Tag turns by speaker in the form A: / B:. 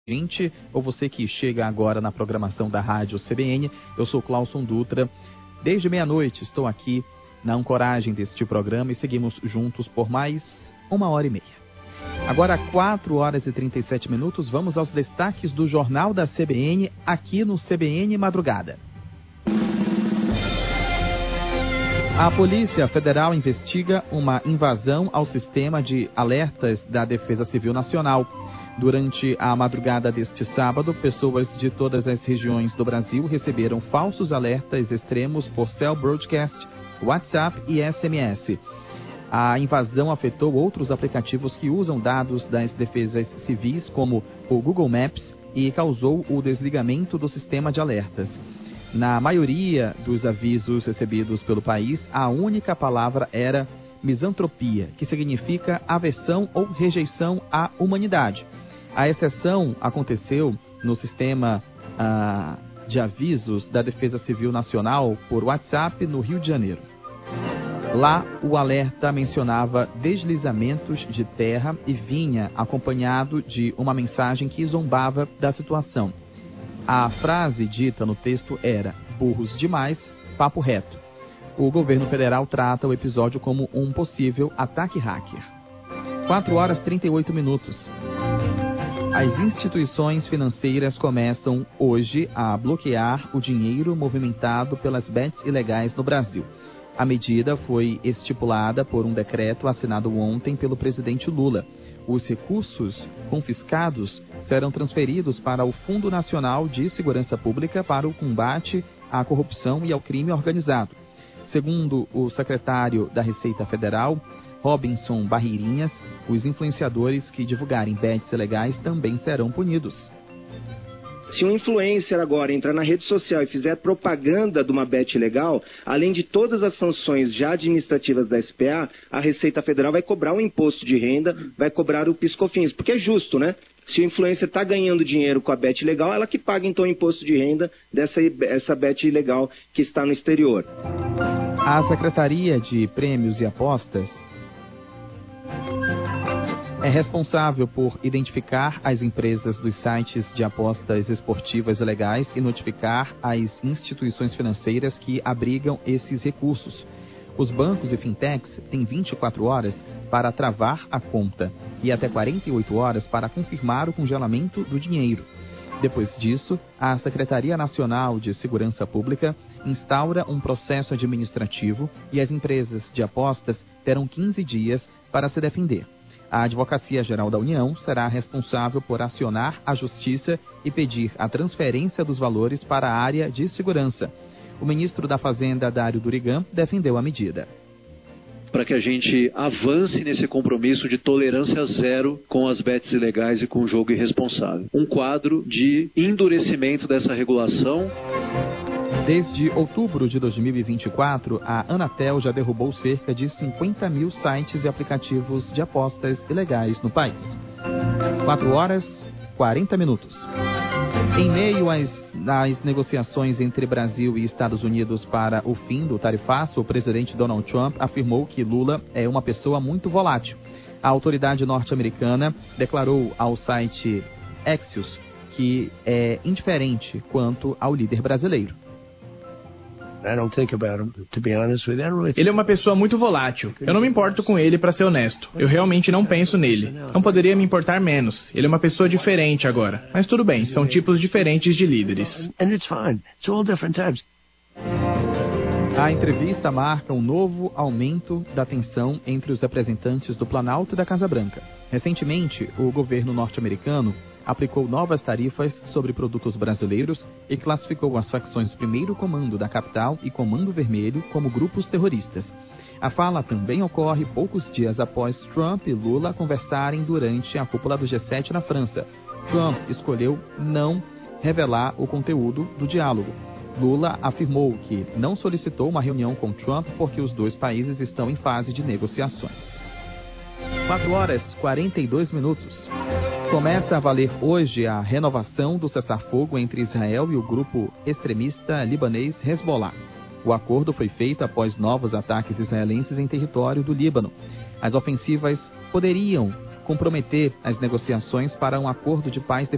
A: gente, ou você que chega agora na programação da Rádio CBN, eu sou Clauson Dutra. Desde meia-noite estou aqui na ancoragem deste programa e seguimos juntos por mais 1h30. Agora, 4h37, vamos aos destaques do Jornal da CBN, aqui no CBN Madrugada. A Polícia Federal investiga uma invasão ao sistema de alertas da Defesa Civil Nacional. Durante a madrugada deste sábado, pessoas de todas as regiões do Brasil receberam falsos alertas extremos por cell broadcast, WhatsApp e SMS. A invasão afetou outros aplicativos que usam dados das defesas civis, como o Google Maps, e causou o desligamento do sistema de alertas. Na maioria dos avisos recebidos pelo país, a única palavra era misantropia, que significa aversão ou rejeição à humanidade. A exceção aconteceu no sistema de avisos da Defesa Civil Nacional por WhatsApp no Rio de Janeiro. Lá, o alerta mencionava deslizamentos de terra e vinha acompanhado de uma mensagem que zombava da situação. A frase dita no texto era: burros demais, papo reto. O governo federal trata o episódio como um possível ataque hacker. 4h38. As instituições financeiras começam hoje a bloquear o dinheiro movimentado pelas bets ilegais no Brasil. A medida foi estipulada por um decreto assinado ontem pelo presidente Lula. Os recursos confiscados serão transferidos para o Fundo Nacional de Segurança Pública para o combate à corrupção e ao crime organizado. Segundo o secretário da Receita Federal, Robinson Barreirinhas, os influenciadores que divulgarem bets ilegais também serão punidos.
B: Se um influencer agora entrar na rede social e fizer propaganda de uma bet ilegal, além de todas as sanções já administrativas da SPA, a Receita Federal vai cobrar um imposto de renda, vai cobrar o PIS/COFINS, porque é justo, né? Se o influencer está ganhando dinheiro com a bet ilegal, ela que paga então o imposto de renda dessa bet ilegal que está no exterior.
A: A Secretaria de Prêmios e Apostas é responsável por identificar as empresas dos sites de apostas esportivas ilegais e notificar as instituições financeiras que abrigam esses recursos. Os bancos e fintechs têm 24 horas para travar a conta e até 48 horas para confirmar o congelamento do dinheiro. Depois disso, a Secretaria Nacional de Segurança Pública instaura um processo administrativo e as empresas de apostas terão 15 dias para se defender. A Advocacia Geral da União será responsável por acionar a Justiça e pedir a transferência dos valores para a área de segurança. O ministro da Fazenda, Dário Durigan, defendeu a medida.
C: Para que a gente avance nesse compromisso de tolerância zero com as bets ilegais e com o jogo irresponsável. Um quadro de endurecimento dessa regulação.
A: Desde outubro de 2024, a Anatel já derrubou cerca de 50 mil sites e aplicativos de apostas ilegais no país. 4h40. Em meio às negociações entre Brasil e Estados Unidos para o fim do tarifaço, o presidente Donald Trump afirmou que Lula é uma pessoa muito volátil. A autoridade norte-americana declarou ao site Axios que é indiferente quanto ao líder brasileiro.
D: Ele é uma pessoa muito volátil. Eu não me importo com ele, para ser honesto. Eu realmente não penso nele. Não poderia me importar menos. Ele é uma pessoa diferente agora. Mas tudo bem, são tipos diferentes de líderes.
A: A entrevista marca um novo aumento da tensão entre os representantes do Planalto e da Casa Branca. Recentemente, o governo norte-americano aplicou novas tarifas sobre produtos brasileiros e classificou as facções Primeiro Comando da Capital e Comando Vermelho como grupos terroristas. A fala também ocorre poucos dias após Trump e Lula conversarem durante a cúpula do G7 na França. Trump escolheu não revelar o conteúdo do diálogo. Lula afirmou que não solicitou uma reunião com Trump porque os dois países estão em fase de negociações. 4h42. Começa a valer hoje a renovação do cessar-fogo entre Israel e o grupo extremista libanês Hezbollah. O acordo foi feito após novos ataques israelenses em território do Líbano. As ofensivas poderiam comprometer as negociações para um acordo de paz